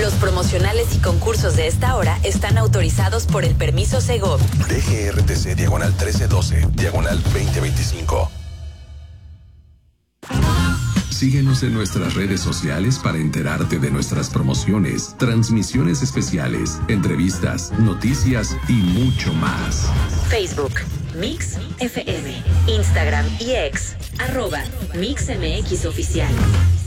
Los promocionales y concursos de esta hora están autorizados por el permiso Segov. DGRTC diagonal 1312, diagonal 2025. Síguenos en nuestras redes sociales para enterarte de nuestras promociones, transmisiones especiales, entrevistas, noticias y mucho más. Facebook, Mix FM, Instagram y X, @MixMX Oficial.